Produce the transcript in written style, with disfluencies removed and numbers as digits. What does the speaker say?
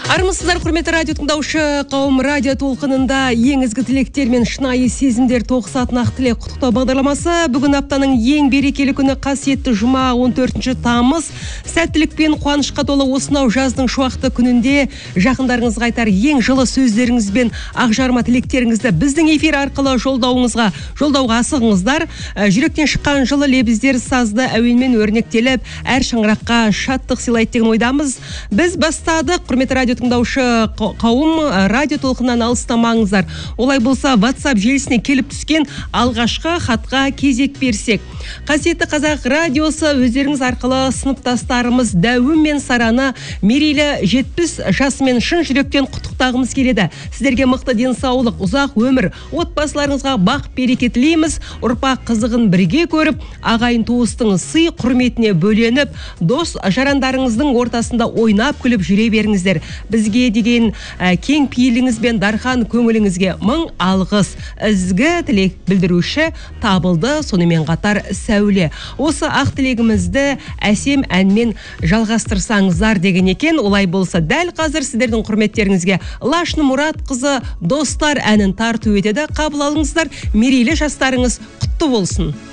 Армысыздар, құрметті радио тыңдаушы қауым, радио толқынында ең ізгі тілектер мен шынайы сезімдер тоғысатын ақ тілек құттықтау бағдарламасы. Бүгін аптаның ең берекелі күні, қасиетті жұма, 14 тамыз. Сәттілік пен қуанышқа толы осынау жаздың шуақты күнінде жақындарыңызға айтар ең жылы сөздеріңіз бен ақжарма тілектеріңізді біздің эфир арқылы жолдауға асығыңыздар. Жүректен шыққан жылы лебіздер сазды әуенмен өрнектеліп, әр шаңыраққа шаттық сыйлайды деген ойдамыз. Біз бастадық, құрметті радио тыңдаушы қауым, радио толқыннан алыстамаңыздар. Олай болса, WhatsApp желісіне келіп түскен алғашқы хатқа кезек берсек. Қасиетті Қазақ радиосы өздеріңіз арқылы сыныптастарымыз Дәуім мен Сараны мерейлі 70 жасымен шын жүректен құттықтағымыз келеді. Сіздерге мықты денсаулық, ұзақ өмір, отбасыларыңызға бақ береке тілейміз. Ұрпақ қызығын бірге көріп, ағайын туыстың сый құрметіне бөленіп, дос жарандарыңыздың ортасында ойнап күліп жүре беріңіздер. Бізге деген кең пейіліңіз бен дархан көңіліңізге мың алғыс. Ізгі тілек білдіруші табылды, сонымен қатар сәуле. Осы ақ тілегімізді әсем әнмен жалғастырсаңыздар деген екен. Олай болса, дәл қазір сіздердің құрметтеріңізге Лашны Мұратқызы достар әнін тарту етеді. Қабыл алыңыздар, мерейлі жастарыңыз құтты болсын.